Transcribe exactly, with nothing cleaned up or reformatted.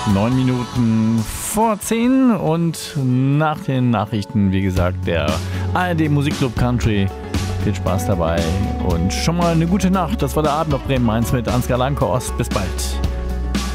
Neun Minuten vor zehn und nach den Nachrichten, wie gesagt, der A R D Musikclub Country. Viel Spaß dabei und schon mal eine gute Nacht. Das war der Abend auf Bremen eins mit Ansgar Lankhorst. Bis bald.